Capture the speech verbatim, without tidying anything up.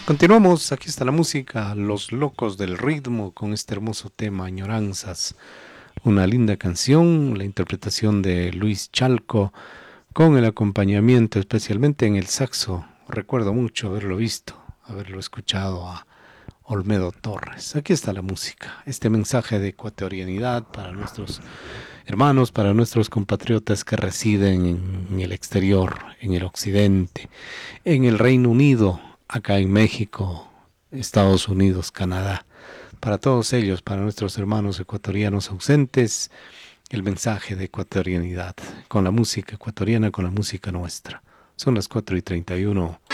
Continuamos, aquí está la música, Los Locos del Ritmo, con este hermoso tema, Añoranzas. Una linda canción, la interpretación de Luis Chalco, con el acompañamiento especialmente en el saxo. Recuerdo mucho haberlo visto, haberlo escuchado a Olmedo Torres. Aquí está la música, este mensaje de ecuatorianidad para nuestros hermanos, para nuestros compatriotas que residen en el exterior, en el occidente, en el Reino Unido, acá en México, Estados Unidos, Canadá. Para todos ellos, para nuestros hermanos ecuatorianos ausentes, el mensaje de ecuatorianidad, con la música ecuatoriana, con la música nuestra. Son las cuatro y treinta y uno.